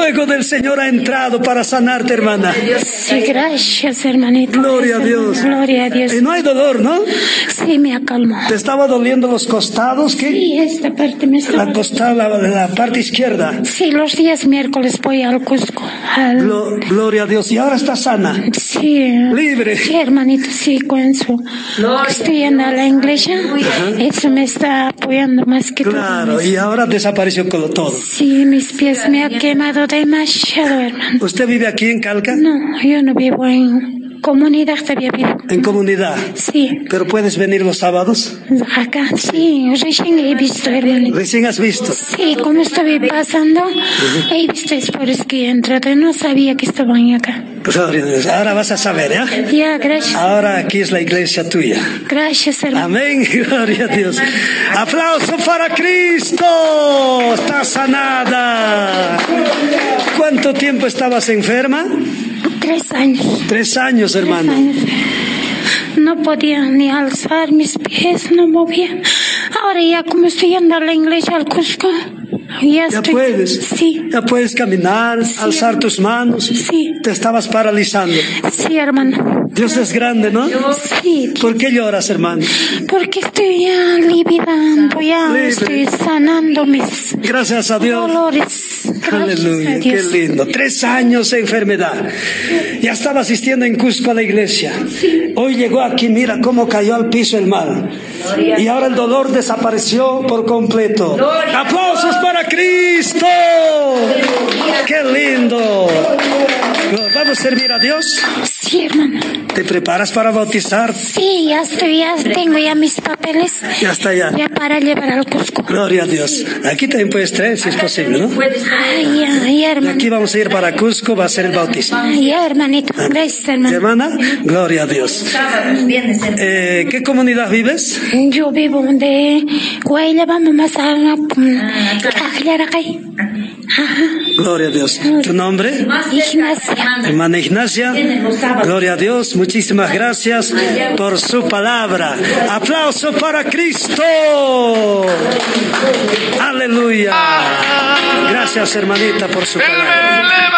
fuego del Señor ha entrado para sanarte, hermana. Sí, gracias, hermanito. Gloria a Dios. Gloria a Dios. Y no hay dolor, ¿no? Sí, me acalmó. ¿Te estaba doliendo los costados? ¿Qué? Sí, esta parte me está... La costada, la parte izquierda. Sí, los días miércoles voy al Cusco. Gloria a Dios. Y ahora está sana. Sí. Libre. Sí, hermanito, sí, cuando estoy yendo a la iglesia, eso me está apoyando más que todo. Claro, y ahora desapareció todo. Sí, mis pies me ha quemado demasiado, hermano. ¿Usted vive aquí en Calca? No, yo no vivo en comunidad, todavía vivo. ¿En comunidad? Sí. ¿Pero puedes venir los sábados? Acá, sí, recién he visto, hermano. ¿Recién has visto? Sí, como estoy pasando, he visto después que he entrado, no sabía que estaban acá. Gloria a Dios. Ahora vas a saber, ¿ya? Ya, gracias. Ahora aquí es la iglesia tuya. Gracias, hermano. Amén, gloria a Dios. Aplauso para Cristo. Está sanada. ¿Cuánto tiempo estabas enferma? 3 años. 3 años, hermano. 3 años. No podía ni alzar mis pies, no movía. Ahora ya como estoy yendo a la iglesia al Cusco, ya puedes. Sí. Ya puedes caminar, sí, alzar tus manos. Sí. Te estabas paralizando. Sí, hermano. Dios es grande, ¿no? Sí. ¿Por qué lloras, hermano? Porque estoy ya liberando, ya estoy sanando mis Gracias a Dios. dolores. Aleluya, qué lindo. 3 años de enfermedad. Ya estaba asistiendo en Cusco a la iglesia. Hoy llegó aquí, mira cómo cayó al piso el mal. Y ahora el dolor desapareció por completo. ¡Aplausos para Cristo! ¡Qué lindo! ¿Vamos a servir a Dios? Sí, hermano. ¿Te preparas para bautizar? Sí, ya tengo ya mis papeles. Ya está ya. Ya para llevar al Cusco. Gloria a Dios. Sí. Aquí también puedes traer si es posible, ¿no? Ay, ya, hermano. Y aquí vamos a ir para Cusco, va a ser el bautismo. Ya, hermanito. Gracias, hermano. Hermana, gloria a Dios. ¿Qué comunidad vives? Yo vivo de Guaylaba, Mamasana, Ajlaracay. Gloria a Dios. ¿Tu nombre? Ignacia. Hermana Ignacia. Gloria a Dios. Muchísimas gracias por su palabra. Aplauso para Cristo. Aleluya. Gracias, hermanita, por su palabra.